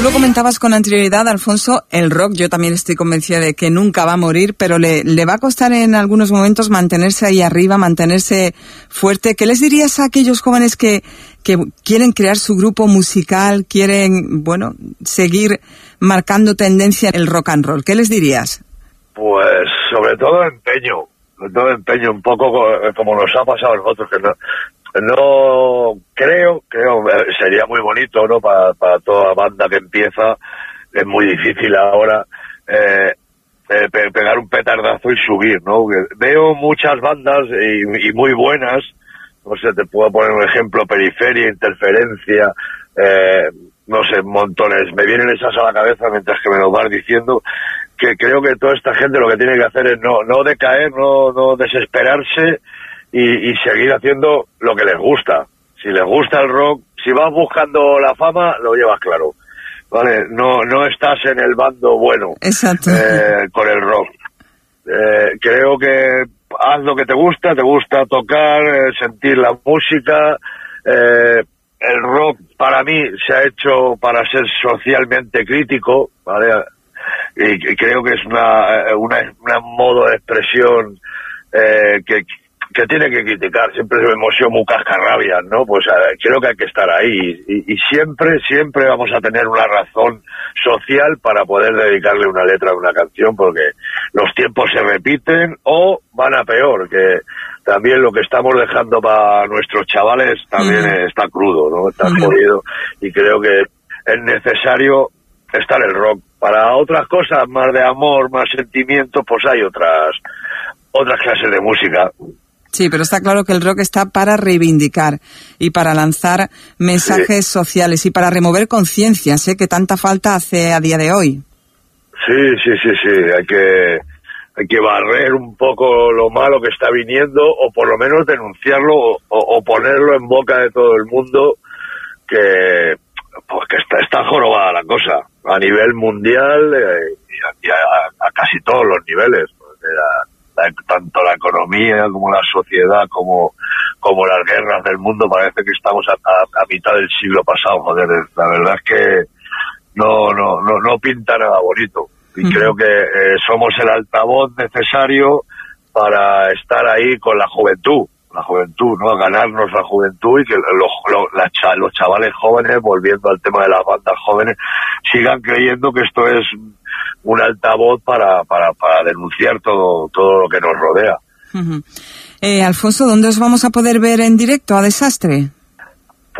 Tú lo comentabas con anterioridad, Alfonso, el rock, yo también estoy convencida de que nunca va a morir, pero le va a costar en algunos momentos mantenerse ahí arriba, mantenerse fuerte. ¿Qué les dirías a aquellos jóvenes que quieren crear su grupo musical, quieren, bueno, seguir marcando tendencia en el rock and roll? ¿Qué les dirías? Pues sobre todo empeño, un poco como nos ha pasado a nosotros, que no creo, sería muy bonito, ¿no? Para toda banda que empieza, es muy difícil ahora pegar un petardazo y subir, ¿no? Veo muchas bandas y muy buenas, no sé, te puedo poner un ejemplo, Periferia, Interferencia, no sé, montones, me vienen esas a la cabeza mientras que me lo vas diciendo, que creo que toda esta gente lo que tiene que hacer es no decaer, no desesperarse, y seguir haciendo lo que les gusta. Si les gusta el rock, si vas buscando la fama, lo llevas claro, ¿vale? No estás en el bando bueno. Exacto. Con el rock. Creo que haz lo que te gusta tocar, sentir la música. El rock para mí se ha hecho para ser socialmente crítico, ¿vale? Y creo que es un modo de expresión que tiene que criticar. Siempre hemos sido muy cascarrabias, ¿no? Pues creo que hay que estar ahí y siempre vamos a tener una razón social para poder dedicarle una letra a una canción, porque los tiempos se repiten o van a peor, que también lo que estamos dejando para nuestros chavales también está crudo, ¿no? Está jodido, y creo que es necesario estar el rock. Para otras cosas, más de amor, más sentimiento, pues hay otras clases de música. Sí, pero está claro que el rock está para reivindicar y para lanzar mensajes sociales y para remover conciencias, que tanta falta hace a día de hoy. Sí. Hay que barrer un poco lo malo que está viniendo, o por lo menos denunciarlo o ponerlo en boca de todo el mundo, que está jorobada la cosa a nivel mundial y a casi todos los niveles. Tanto la economía como la sociedad como las guerras del mundo, parece que estamos a mitad del siglo pasado, joder. La verdad es que no pinta nada bonito, y creo que somos el altavoz necesario para estar ahí con la juventud, ¿no? Ganarnos la juventud, y que los chavales jóvenes, volviendo al tema de las bandas jóvenes, sigan creyendo que esto es un altavoz para denunciar todo lo que nos rodea. Alfonso, ¿dónde os vamos a poder ver en directo a Desastre?